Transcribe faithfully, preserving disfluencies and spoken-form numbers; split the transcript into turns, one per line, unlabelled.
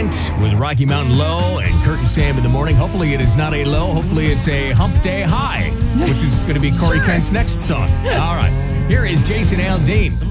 Kent with Rocky Mountain Low and Kurt and Sam in the morning. Hopefully it is not a low. Hopefully it's a hump day high, which is going to be Corey
Sure.
Kent's next song. All right. Here is Jason Aldean.